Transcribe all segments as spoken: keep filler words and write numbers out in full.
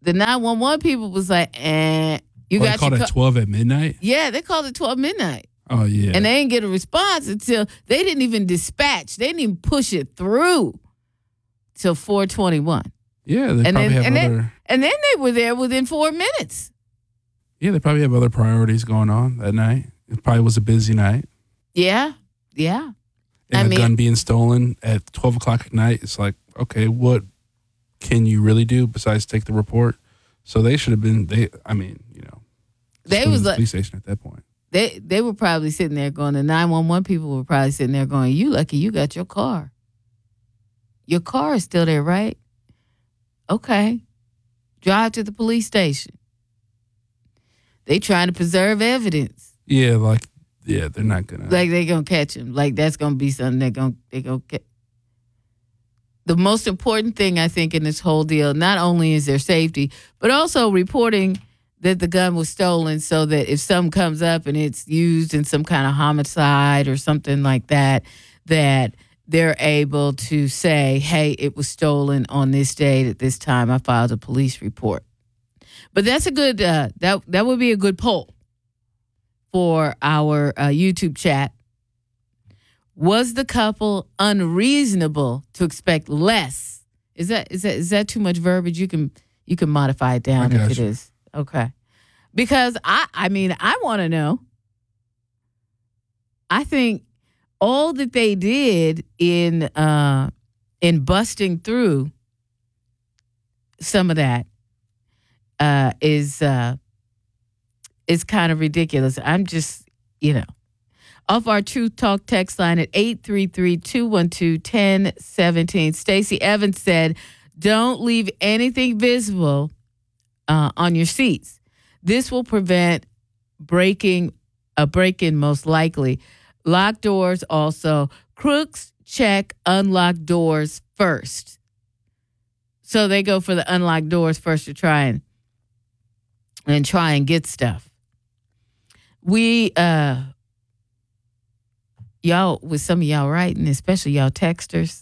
the nine one one people was like, eh. You oh, got they called your it car- twelve at midnight? Yeah, they called it twelve midnight. Oh, yeah. And they didn't get a response until they didn't even dispatch. They didn't even push it through till four twenty-one. Yeah, they and probably then, have and other... Then, and then they were there within four minutes. Yeah, they probably have other priorities going on that night. It probably was a busy night. Yeah, yeah. And I a mean, gun being stolen at twelve o'clock at night, it's like, okay, what can you really do besides take the report? So they should have been, They, I mean, you know, they was the like, police station at that point. They they were probably sitting there going, the nine one one people were probably sitting there going, you lucky you got your car. Your car is still there, right? Okay. Drive to the police station. They trying to preserve evidence. Yeah, like, yeah, they're not going to. Like they going to catch him. Like that's going to be something they're going they gonna catch. The most important thing, I think, in this whole deal, not only is their safety, but also reporting that the gun was stolen so that if something comes up and it's used in some kind of homicide or something like that, that they're able to say, hey, it was stolen on this date at this time. I filed a police report. But that's a good, uh, that, that would be a good poll for our uh, YouTube chat. Was the couple unreasonable to expect less? Is that is that is that too much verbiage? You can you can modify it down if it you. is. Okay. Because I I mean, I want to know. I think all that they did in uh in busting through some of that uh is uh is kind of ridiculous. I'm just, you know, off our Truth Talk text line at eight three three, two one two, one zero one seven. Stacey Evans said, don't leave anything visible uh, on your seats. This will prevent breaking a break-in most likely. Locked doors also. Crooks check unlocked doors first. So they go for the unlocked doors first to try and, and try and get stuff. We... uh. Y'all, with some of y'all writing, especially y'all texters,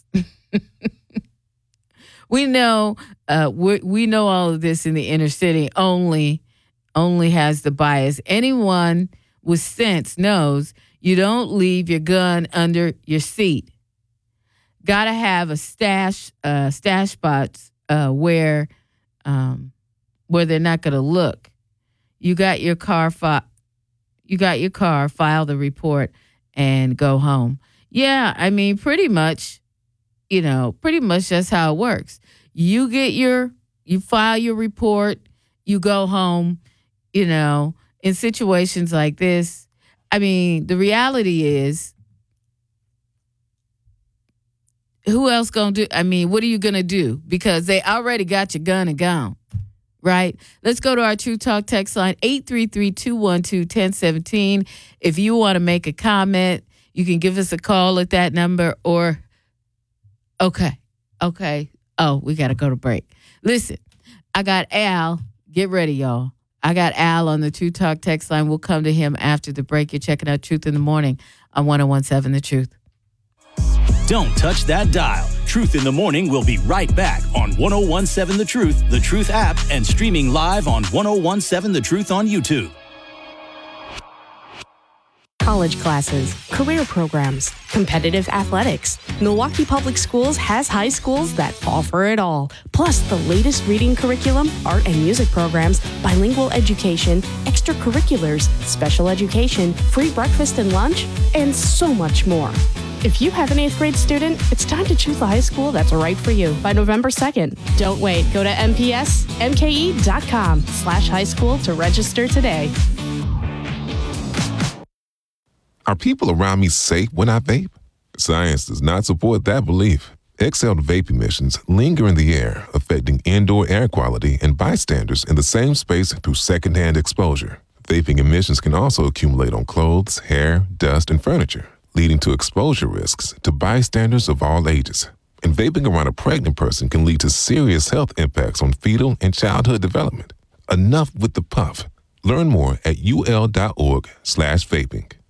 we know uh, we we know all of this in the inner city only only has the bias. Anyone with sense knows you don't leave your gun under your seat. Got to have a stash uh, stash spots uh, where um, where they're not going to look. You got your car fi- you got your car. File the report and go home. Yeah, I mean, pretty much, you know, pretty much that's how it works. You get your, you file your report, you go home, you know, in situations like this. I mean, the reality is, who else gonna do, I mean, what are you gonna do? Because they already got your gun and gone. Right? Let's go to our True Talk text line, eight three three, two one two, one zero one seven. If you want to make a comment, you can give us a call at that number or, okay, okay. Oh, we got to go to break. Listen, I got Al. Get ready, y'all. I got Al on the True Talk text line. We'll come to him after the break. You're checking out Truth in the Morning on one oh one seven The Truth. Don't touch that dial. Truth in the Morning will be right back on one oh one seven The Truth, The Truth app, and streaming live on one oh one seven The Truth on YouTube. College classes, career programs, competitive athletics. Milwaukee Public Schools has high schools that offer it all. Plus the latest reading curriculum, art and music programs, bilingual education, extracurriculars, special education, free breakfast and lunch, and so much more. If you have an eighth grade student, it's time to choose the high school that's right for you by November second. Don't wait. Go to mpsmke.com slash high school to register today. Are people around me safe when I vape? Science does not support that belief. Exhaled vape emissions linger in the air, affecting indoor air quality and bystanders in the same space through secondhand exposure. Vaping emissions can also accumulate on clothes, hair, dust, and furniture, leading to exposure risks to bystanders of all ages. And vaping around a pregnant person can lead to serious health impacts on fetal and childhood development. Enough with the puff. Learn more at ul.org slash vaping.